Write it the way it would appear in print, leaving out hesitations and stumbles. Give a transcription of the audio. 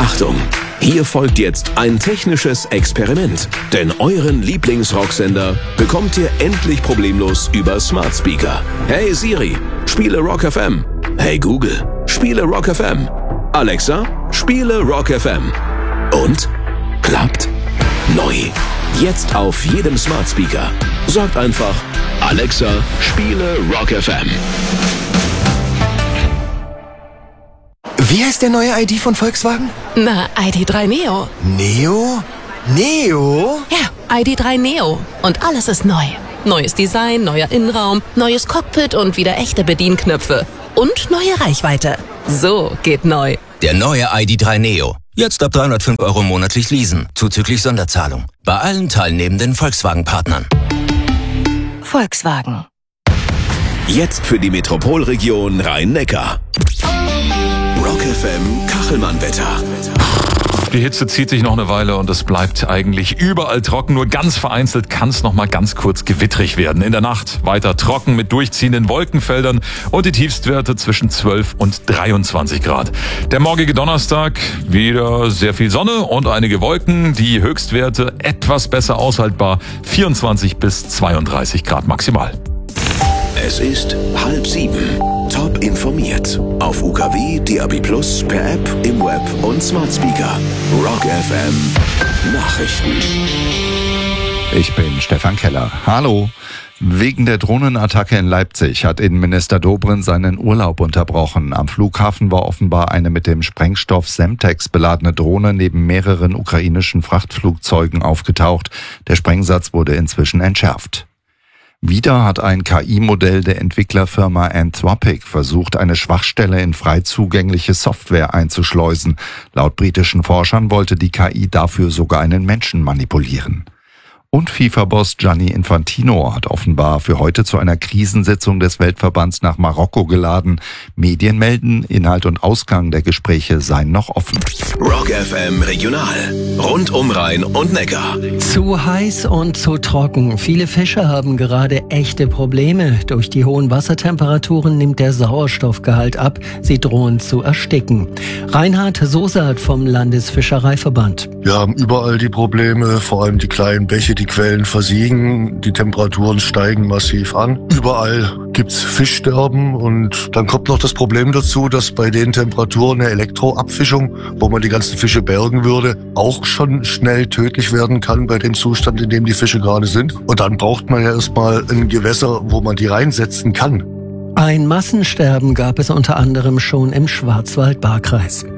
Achtung! Hier folgt jetzt ein technisches Experiment. Denn euren Lieblingsrocksender bekommt ihr endlich problemlos über Smart Speaker. Hey Siri, spiele Rock FM. Hey Google, spiele Rock FM. Alexa, spiele Rock FM. Und? Klappt? Neu. Jetzt auf jedem Smart Speaker. Sagt einfach, Alexa, spiele Rock FM. Wie heißt der neue ID von Volkswagen? Na, ID.3 Neo. Neo? Neo? Ja, ID.3 Neo. Und alles ist neu. Neues Design, neuer Innenraum, neues Cockpit und wieder echte Bedienknöpfe. Und neue Reichweite. So geht neu. Der neue ID.3 Neo. Jetzt ab 305 € monatlich leasen, zuzüglich Sonderzahlung. Bei allen teilnehmenden Volkswagen-Partnern. Volkswagen. Jetzt für die Metropolregion Rhein-Neckar. Rock FM Kachelmann-Wetter. Die Hitze zieht sich noch eine Weile und es bleibt eigentlich überall trocken. Nur ganz vereinzelt kann es noch mal ganz kurz gewittrig werden. In der Nacht weiter trocken mit durchziehenden Wolkenfeldern und die Tiefstwerte zwischen 12 und 23 Grad. Der morgige Donnerstag wieder sehr viel Sonne und einige Wolken. Die Höchstwerte etwas besser aushaltbar. 24 bis 32 Grad maximal. Es ist 6:30. Top informiert. Auf UKW, DAB+, per App, im Web und Smart Speaker. Rock FM Nachrichten. Ich bin Stefan Keller. Hallo. Wegen der Drohnenattacke in Leipzig hat Innenminister Dobrindt seinen Urlaub unterbrochen. Am Flughafen war offenbar eine mit dem Sprengstoff Semtex beladene Drohne neben mehreren ukrainischen Frachtflugzeugen aufgetaucht. Der Sprengsatz wurde inzwischen entschärft. Wieder hat ein KI-Modell der Entwicklerfirma Anthropic versucht, eine Schwachstelle in frei zugängliche Software einzuschleusen. Laut britischen Forschern wollte die KI dafür sogar einen Menschen manipulieren. Und FIFA-Boss Gianni Infantino hat offenbar für heute zu einer Krisensitzung des Weltverbands nach Marokko geladen. Medien melden, Inhalt und Ausgang der Gespräche seien noch offen. Rock FM Regional. Rund um Rhein und Neckar. Zu heiß und zu trocken. Viele Fische haben gerade echte Probleme. Durch die hohen Wassertemperaturen nimmt der Sauerstoffgehalt ab. Sie drohen zu ersticken. Reinhard Sosat vom Landesfischereiverband. Wir haben überall die Probleme, vor allem die kleinen Bäche, die Quellen versiegen, die Temperaturen steigen massiv an. Überall gibt's Fischsterben und dann kommt noch das Problem dazu, dass bei den Temperaturen eine Elektroabfischung, wo man die ganzen Fische bergen würde, auch schon schnell tödlich werden kann bei dem Zustand, in dem die Fische gerade sind. Und dann braucht man ja erstmal ein Gewässer, wo man die reinsetzen kann. Ein Massensterben gab es unter anderem schon im Schwarzwald-Baar-Kreis.